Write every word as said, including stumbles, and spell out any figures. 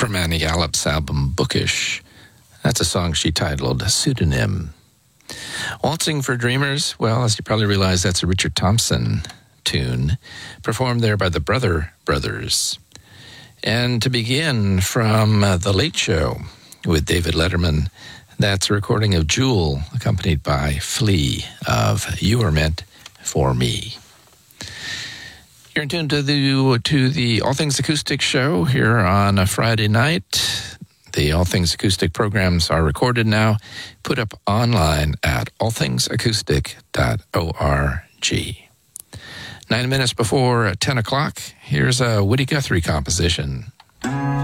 from Annie Gallup's album Bookish. That's a song she titled Pseudonym. Waltzing for Dreamers, well, as you probably realize, that's a Richard Thompson tune, performed there by the Brother Brothers. And to begin, from uh, The Late Show with David Letterman, that's a recording of Jewel, accompanied by Flea of You Are Meant for Me. You're in tune to the, to the All Things Acoustic show here on a Friday night. The All Things Acoustic programs are recorded now, put up online at all things acoustic dot org. Nine minutes before ten o'clock, here's a Woody Guthrie composition.